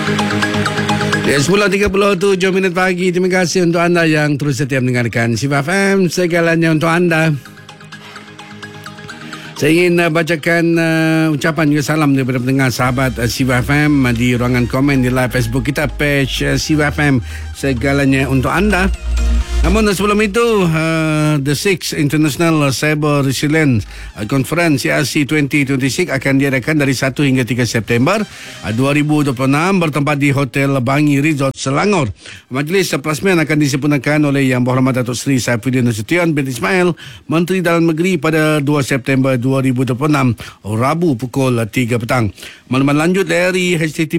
Ya, 10.37 minit pagi. Terima kasih untuk anda yang terus setia mendengarkan Siva FM, segalanya untuk anda. Saya ingin bacakan ucapan juga salam daripada pendengar sahabat Siva FM di ruangan komen di live Facebook kita, page Siva FM, segalanya untuk anda. Namun sebelum itu, the 6th International Cyber Resilience Conference CRC 2026 akan diadakan dari 1 hingga 3 September 2026 bertempat di Hotel Bangi Resort Selangor. Majlis pelasmian akan disempurnakan oleh Yang Berhormat Datuk Seri Saifuddin Nasution bin Ismail, Menteri Dalam Negeri, pada 2 September 2026, Rabu pukul 3 petang. Maklumat lanjut dari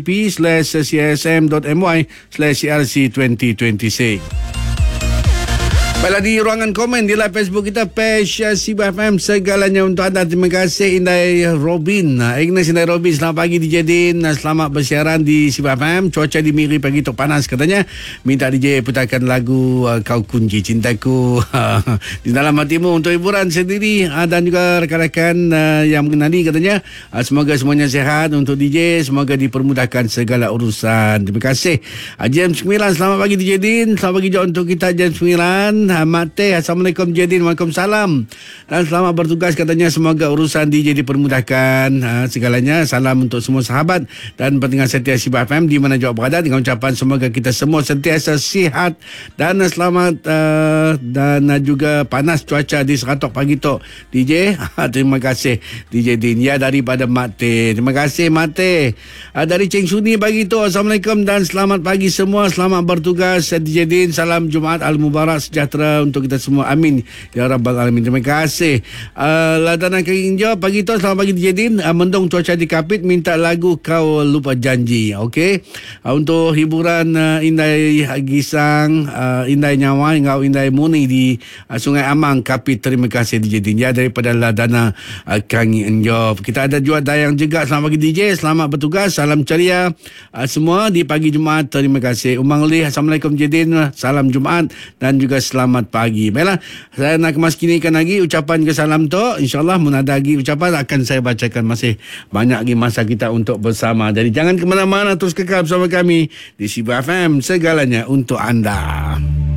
https://csm.my/crc2026. Baiklah, di ruangan komen di live Facebook kita, page Siva FM, segalanya untuk anda. Terima kasih Indai Robin, Ignace Indai Robin. Selamat pagi DJ Din, selamat bersiaran di Siva FM. Cuaca di Miri pagi tu panas katanya. Minta DJ putarkan lagu Kau Kunci Cintaku di dalam hatimu untuk hiburan sendiri dan juga rakan-rakan yang mengenali katanya. Semoga semuanya sihat untuk DJ, semoga dipermudahkan segala urusan. Terima kasih. James 9, selamat pagi DJ Din. Selamat pagi juga untuk kita James 9. Mate, Assalamualaikum Jadin. Waalaikumsalam. Dan selamat bertugas katanya. Semoga urusan DJ dipermudahkan segalanya. Salam untuk semua sahabat dan pendengar setia Siva FM di mana juga berada, dengan ucapan semoga kita semua sentiasa sihat dan selamat dan juga panas cuaca di Seratok pagi tu DJ. Terima kasih DJ Din ya, daripada Mate. Terima kasih Mate. Dari Cheng Suni pagi tu, Assalamualaikum dan selamat pagi semua. Selamat bertugas DJ Din. Salam Jumaat Al-Mubarak sejahtera untuk kita semua. Amin ya Rabbal Alamin. Terima kasih. Ladanan Kering Hijau pagi tu, selamat pagi DJ Din. Mendung cuaca di Kapit, minta lagu Kau Lupa Janji. Okey. Untuk hiburan Indai Gisang, Indai Nyawa, Engau Indai Muni di Sungai Amang Kapit. Terima kasih DJ Din ya, daripada Ladana Kering Hijau. Kita ada juga Dayang juga. Selamat pagi DJ, selamat bertugas. Salam ceria semua di pagi Jumaat. Terima kasih. Umang Lih, Assalamualaikum DJ Din. Salam Jumaat dan juga selamat pagi. Baiklah, saya nak kemaskinikan lagi ucapan ke salam tu. InsyaAllah mun ada lagi ucapan akan saya bacakan. Masih banyak lagi masa kita untuk bersama. Jadi jangan ke mana-mana, terus kekal bersama kami di Siva FM, segalanya untuk anda.